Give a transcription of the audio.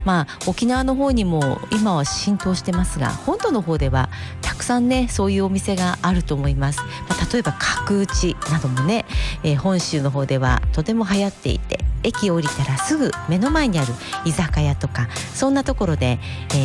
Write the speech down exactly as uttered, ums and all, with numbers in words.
まあ、沖縄の方にも今は浸透してますが、本土の方ではたくさんねそういうお店があると思います。まあ、例えば角打ちなどもね、えー、本州の方ではとても流行っていて、駅を降りたらすぐ目の前にある居酒屋とかそんなところで、えー